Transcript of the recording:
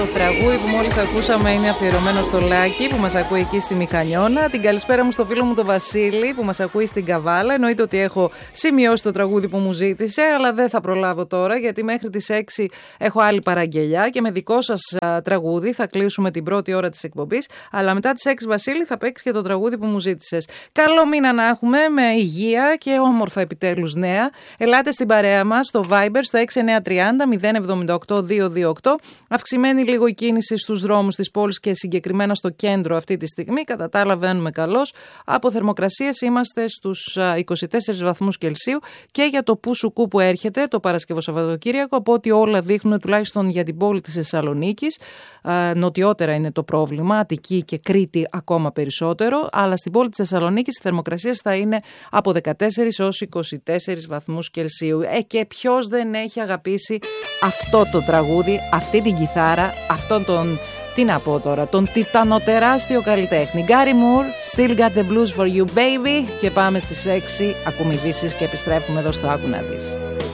Το τραγούδι που μόλις ακούσαμε είναι αφιερωμένο στο Λάκη που μας ακούει εκεί στη Μηχανιώνα. Την καλησπέρα μου στο φίλο μου τον Βασίλη που μας ακούει στην Καβάλα. Εννοείται ότι έχω σημειώσει το τραγούδι που μου ζήτησε, αλλά δεν θα προλάβω τώρα γιατί μέχρι τις 6 έχω άλλη παραγγελιά και με δικό σας τραγούδι θα κλείσουμε την πρώτη ώρα της εκπομπής. Αλλά μετά τις 6, Βασίλη, θα παίξει και το τραγούδι που μου ζήτησες. Καλό μήνα να έχουμε με υγεία και όμορφα επιτέλους νέα. Ελάτε στην παρέα μας στο Viber στο 6930 078 228. Αυξημένη λίγο η κίνηση στους δρόμους της πόλης και συγκεκριμένα στο κέντρο αυτή τη στιγμή. Κατά τα άλλα βαίνουμε καλώς. Από θερμοκρασίες είμαστε στους 24 βαθμούς Κελσίου και για το Πουσουκού που έρχεται το Παρασκευό Σαββατοκύριακο, από ό,τι όλα δείχνουν τουλάχιστον για την πόλη της Θεσσαλονίκης. Νοτιότερα είναι το πρόβλημα, Αττική και Κρήτη ακόμα περισσότερο, αλλά στην πόλη της Θεσσαλονίκης οι θερμοκρασίες θα είναι από 14 έως 24 βαθμούς Κελσίου. Και ποιος δεν έχει αγαπήσει αυτό το τραγούδι, αυτή την κιθάρα, αυτόν τον, τι να πω τώρα, τον τιτανοτεράστιο καλλιτέχνη. Gary Moore, Still Got the Blues for You Baby. Και πάμε στις 6, ακούμε ειδήσεις και επιστρέφουμε εδώ στο Άκου να δεις.